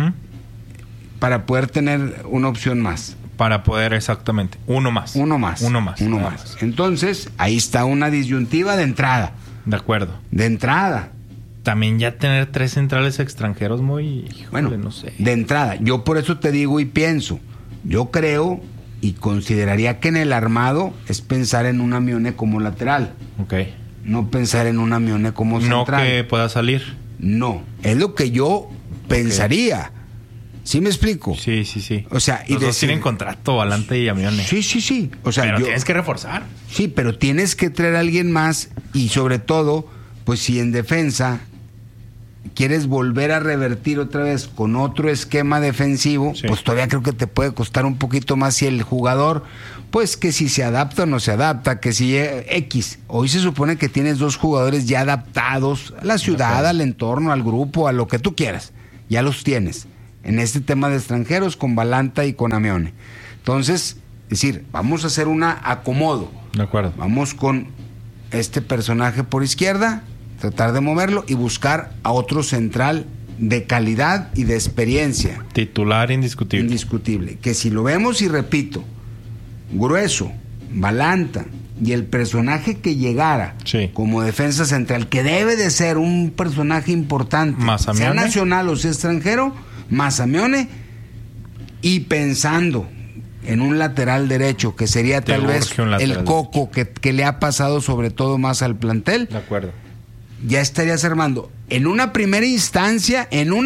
para poder tener una opción más. Para poder, exactamente. Uno más. Entonces, ahí está una disyuntiva de entrada. De acuerdo. De entrada. También ya tener 3 centrales extranjeros no sé. De entrada. Yo por eso te digo y pienso. Yo creo y consideraría que en el armado es pensar en un Amione como lateral. Ok. No pensar en un Amione como central. No que pueda salir. No, es lo que yo pensaría. ¿Sí me explico? Sí. O sea, los dos tienen contrato, Valante y Amione. Sí. O sea, pero tienes que reforzar. Sí, pero tienes que traer a alguien más y sobre todo, pues si en defensa quieres volver a revertir otra vez con otro esquema defensivo, pues todavía creo que te puede costar un poquito más si el jugador, pues que si se adapta o no se adapta, que si X. Hoy se supone que tienes 2 jugadores ya adaptados a la ciudad, al entorno, al grupo, a lo que tú quieras. Ya los tienes en este tema de extranjeros con Valanta y con Amione. Entonces, es decir, vamos a hacer una acomodo. De acuerdo. Vamos con este personaje por izquierda, tratar de moverlo y buscar a otro central de calidad y de experiencia. Titular indiscutible. Indiscutible. Que si lo vemos, y repito, Grueso, Valanta y el personaje que llegara como defensa central, que debe de ser un personaje importante, sea nacional o sea extranjero, más Amione, y pensando en un lateral derecho, que sería tal vez el Coco, que le ha pasado sobre todo más al plantel. De acuerdo. Ya estarías armando en una primera instancia,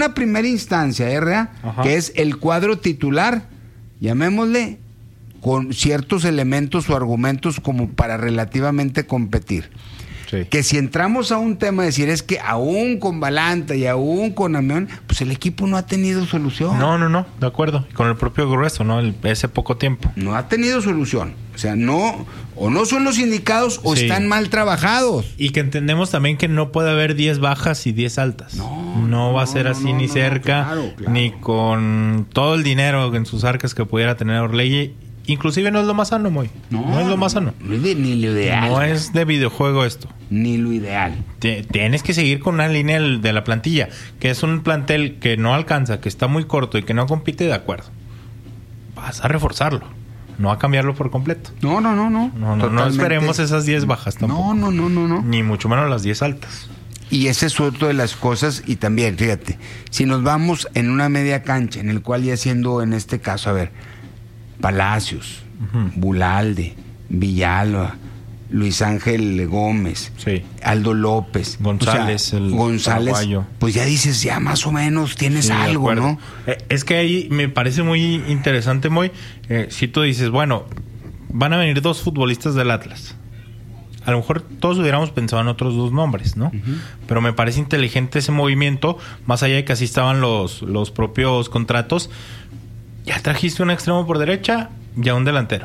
R.A., que es el cuadro titular, llamémosle, con ciertos elementos o argumentos como para relativamente competir. Sí. Que si entramos a un tema de decir es que aún con Valanta y aún con Amione, pues el equipo no ha tenido solución. No, de acuerdo. Con el propio Grueso, ¿no? Ese poco tiempo. No ha tenido solución. O sea, no son los indicados o están mal trabajados. Y que entendemos también que no puede haber 10 bajas y 10 altas. No va a ser así ni cerca, claro. Ni con todo el dinero en sus arcas que pudiera tener Orlegui. Inclusive no es lo más sano, Moy. No es lo más sano. No es ni lo ideal. No es de videojuego esto. Ni lo ideal. Tienes que seguir con una línea de la plantilla, que es un plantel que no alcanza, que está muy corto y que no compite, de acuerdo. Vas a reforzarlo. No a cambiarlo por completo. No esperemos esas 10 bajas tampoco. No. Ni mucho menos las 10 altas. Y ese es otro de las cosas. Y también, fíjate, si nos vamos en una media cancha, en el cual ya siendo, en este caso, a ver, Palacios, Bulalde, Villalba, Luis Ángel Gómez, Aldo López, González, González, pues ya dices, ya más o menos tienes algo, ¿no? Es que ahí me parece muy interesante, Moy, si tú dices, bueno, van a venir 2 futbolistas del Atlas. A lo mejor todos hubiéramos pensado en otros 2 nombres, ¿no? Pero me parece inteligente ese movimiento, más allá de que así estaban los propios contratos. Ya trajiste un extremo por derecha, ya un delantero.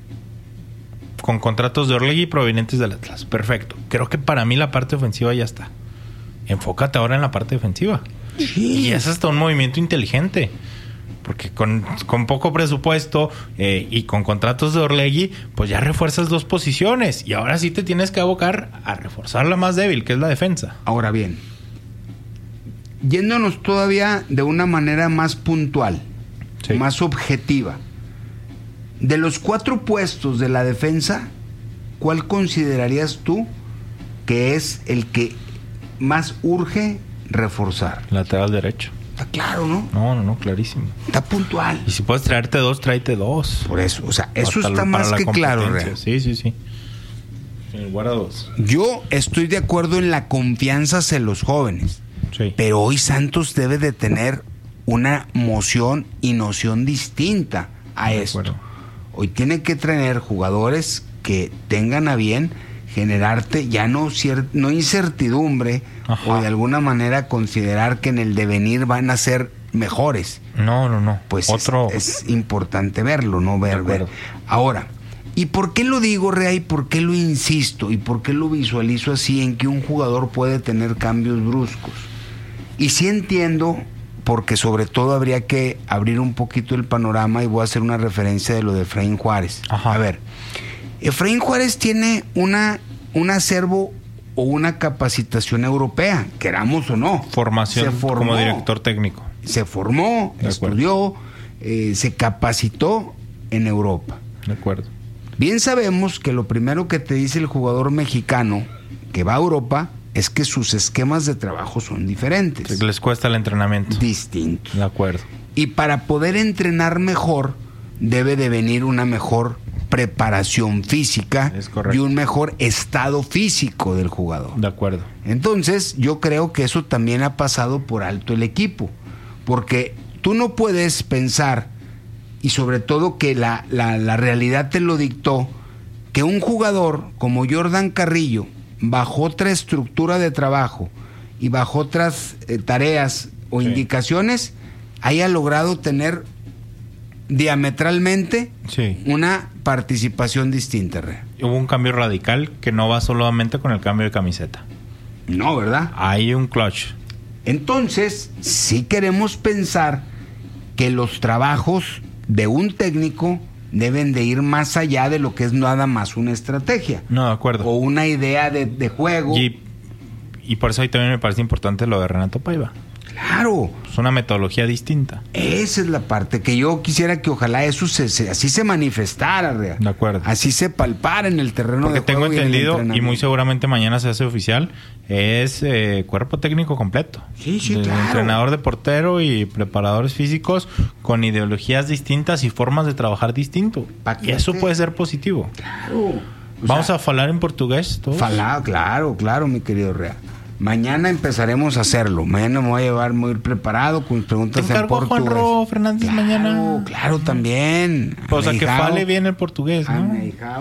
Con contratos de Orlegui provenientes del Atlas. Perfecto. Creo que para mí la parte ofensiva ya está. Enfócate ahora en la parte defensiva. Y es hasta un movimiento inteligente. Porque con poco presupuesto y con contratos de Orlegui, pues ya refuerzas 2 posiciones. Y ahora sí te tienes que abocar a reforzar la más débil, que es la defensa. Ahora bien, yéndonos todavía de una manera más puntual, más objetiva. De los 4 puestos de la defensa, ¿cuál considerarías tú que es el que más urge reforzar? Lateral derecho. Está claro, ¿no? No, clarísimo. Está puntual. Y si puedes traerte 2, tráete 2. Por eso, o sea, eso está más que claro, Real. Sí. Sin lugar a 2. Yo estoy de acuerdo en la confianza hacia los jóvenes. Sí. Pero hoy Santos debe de tener una moción y noción distinta a esto. Hoy tiene que tener jugadores que tengan a bien generarte ya no incertidumbre, o de alguna manera considerar que en el devenir van a ser mejores. No. Pues es importante verlo, ¿no? Ver. Ahora, ¿y por qué lo digo, Rea? ¿Y por qué lo insisto? ¿Y por qué lo visualizo así en que un jugador puede tener cambios bruscos? Y sí entiendo, porque sobre todo habría que abrir un poquito el panorama, y voy a hacer una referencia de lo de Efraín Juárez. A ver, Efraín Juárez tiene un acervo o una capacitación europea, queramos o no. Formación como director técnico. Se formó, estudió, se capacitó en Europa. De acuerdo. Bien sabemos que lo primero que te dice el jugador mexicano que va a Europa es que sus esquemas de trabajo son diferentes. Les cuesta el entrenamiento. Distinto. De acuerdo. Y para poder entrenar mejor, debe de venir una mejor preparación física y un mejor estado físico del jugador. De acuerdo. Entonces, yo creo que eso también ha pasado por alto el equipo. Porque tú no puedes pensar, y sobre todo que la realidad te lo dictó, que un jugador como Jordan Carrillo, bajo otra estructura de trabajo y bajo otras tareas o indicaciones, haya logrado tener diametralmente una participación distinta. Hubo un cambio radical que no va solamente con el cambio de camiseta. No, ¿verdad? Hay un clutch. Entonces, sí queremos pensar que los trabajos de un técnico deben de ir más allá de lo que es nada más una estrategia. No, de acuerdo. O una idea de juego. Y por eso ahí también me parece importante lo de Renato Paiva. Claro. Es una metodología distinta. Esa es la parte que yo quisiera que ojalá eso así se manifestara, Real. De acuerdo. Así se palpara en el terreno de juego. Porque tengo entendido, y muy seguramente mañana se hace oficial, es cuerpo técnico completo. Sí, claro. Entrenador de portero y preparadores físicos con ideologías distintas y formas de trabajar distinto. Y eso puede ser positivo. Claro. Vamos a hablar en portugués todos. Claro, mi querido Real. Mañana empezaremos a hacerlo. Mañana me voy a llevar muy preparado con preguntas en portugués. Juanro Fernández mañana. Claro, también. O sea, que fale bien el portugués, ¿no?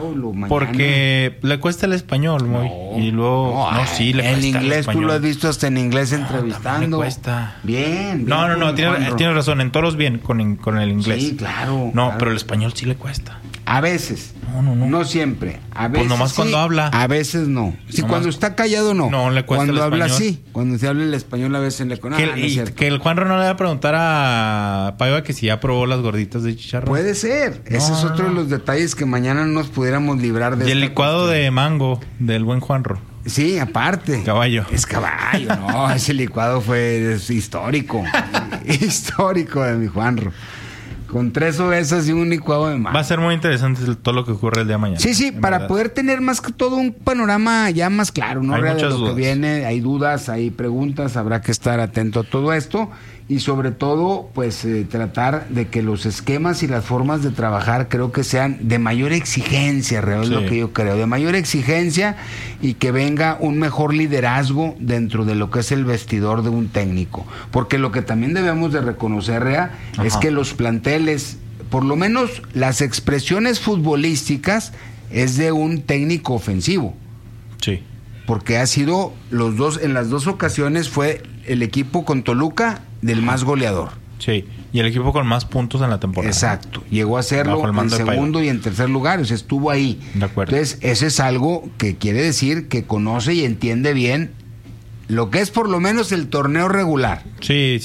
Porque le cuesta el español, muy. Y luego... sí, le cuesta el inglés, tú lo has visto hasta en inglés entrevistando. Le cuesta. Bien. No, tienes razón. En todos bien con el inglés. Sí, claro. No, pero el español sí le cuesta. A veces. No siempre. A veces pues nomás sí, cuando habla. A veces no. Si nomás... cuando está callado, no. No le cuesta. Cuando el habla, español. sí. Cuando se habla el español, a veces le cuesta. Que el Juanro no le va a preguntar a Paiva que si ya probó las gorditas de chicharrón. Puede ser. Ese es otro de los detalles que mañana no nos pudiéramos librar de. Y el licuado de mango del buen Juanro. Sí, aparte. Caballo. Es caballo, no. Ese licuado es histórico. Histórico de mi Juanro. Con 3 ovejas y un licuado de mango. Va a ser muy interesante todo lo que ocurre el día de mañana. Sí, para poder tener más que todo un panorama ya más claro, ¿no? Hay de muchas lo dudas. Que viene, hay dudas, hay preguntas, habrá que estar atento a todo esto y sobre todo, pues tratar de que los esquemas y las formas de trabajar creo que sean de mayor exigencia, es lo que yo creo, de mayor exigencia y que venga un mejor liderazgo dentro de lo que es el vestidor de un técnico. Porque lo que también debemos de reconocer, Rea, es que los planteles, por lo menos las expresiones futbolísticas, es de un técnico ofensivo. Sí. Porque ha sido en las 2 ocasiones fue el equipo con Toluca del más goleador. Sí, y el equipo con más puntos en la temporada. Exacto, llegó a serlo en segundo y en tercer lugar, o sea, estuvo ahí. De acuerdo. Entonces, ese es algo que quiere decir que conoce y entiende bien lo que es por lo menos el torneo regular. Sí.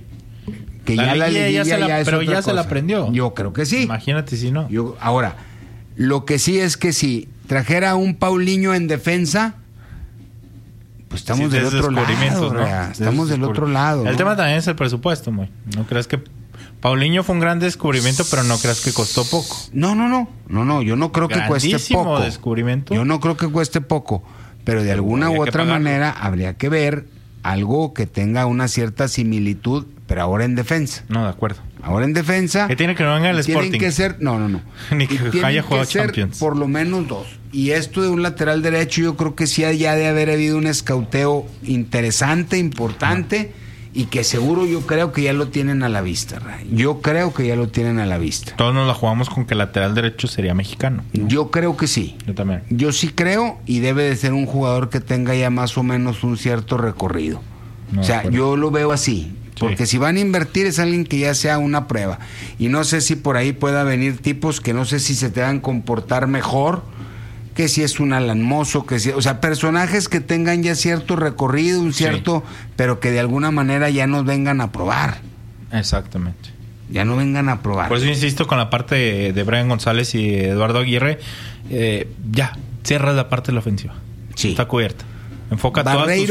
Que ya la liguilla pero ya se la aprendió. Yo creo que sí. Imagínate si no. Ahora, lo que sí es que si trajera a un Paulinho en defensa, pues estamos del otro lado, ¿no? Estamos del otro lado. El tema también es el presupuesto, muy. No creas que Paulinho fue un gran descubrimiento, pero no creas que costó poco. No, yo no creo que cueste poco. Descubrimiento. Yo no creo que cueste poco, pero de alguna u otra manera habría que ver algo que tenga una cierta similitud, pero ahora en defensa. No, de acuerdo. Ahora en defensa. Que tiene que no venga el Sporting. Tienen que ser, no. Ni que haya jugado Champions. Por lo menos 2. Y esto de un lateral derecho, yo creo que sí ya de haber habido un escauteo interesante, importante, y que seguro yo creo que ya lo tienen a la vista, Ray. Yo creo que ya lo tienen a la vista. Todos nos la jugamos con que el lateral derecho sería mexicano, ¿no? Yo creo que sí. Yo también. Yo sí creo, y debe de ser un jugador que tenga ya más o menos un cierto recorrido. O sea, yo lo veo así. Porque si van a invertir es alguien que ya sea una prueba. Y no sé si por ahí pueda venir tipos que no sé si se te van a comportar mejor, que si es un Alan Mozo, que si, o sea, personajes que tengan ya cierto recorrido, un cierto, pero que de alguna manera ya nos vengan a probar. Exactamente. Ya no vengan a probar. Por eso insisto con la parte de Brian González y Eduardo Aguirre, ya, cierra la parte de la ofensiva. Sí. Está cubierta. Enfoca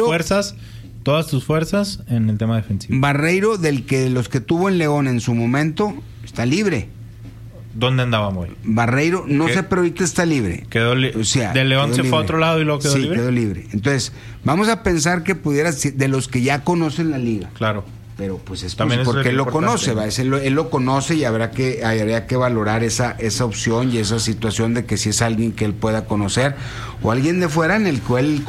todas tus fuerzas en el tema defensivo. Barreiro, de los que tuvo en León en su momento, está libre. ¿Dónde andaba muy? Barreiro, no sé, pero ahorita está libre. O sea, de León se fue a otro lado y luego quedó libre. Sí, quedó libre. Entonces, vamos a pensar que pudiera ser de los que ya conocen la liga. Claro. Pero pues es porque él lo conoce, él lo conoce y habría que valorar esa opción y esa situación de que si es alguien que él pueda conocer o alguien de fuera en el cual él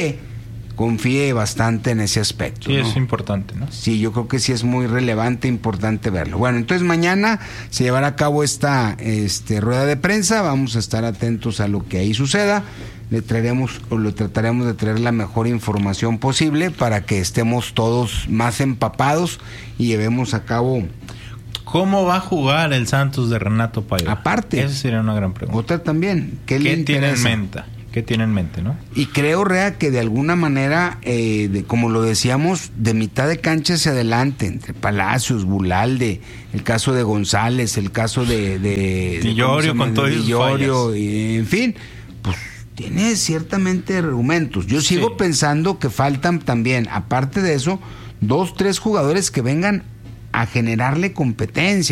confíe bastante en ese aspecto. Sí, ¿no? Es importante, ¿no? Sí, yo creo que sí es muy relevante, importante verlo. Bueno, entonces mañana se llevará a cabo esta rueda de prensa, vamos a estar atentos a lo que ahí suceda, le trataremos de traer la mejor información posible para que estemos todos más empapados y llevemos a cabo. ¿Cómo va a jugar el Santos de Renato Paiva? Aparte. Esa sería una gran pregunta. Otra también. ¿Qué tiene en mente? ¿Qué tiene en mente, no? Y creo, Rea, que de alguna manera, como lo decíamos, de mitad de cancha hacia adelante, entre Palacios, Bulalde, el caso de González, el caso de Dillorio con todos sus fallas. Y, en fin, pues tiene ciertamente argumentos. Yo sigo pensando que faltan también, aparte de eso, 2, 3 jugadores que vengan a generarle competencia.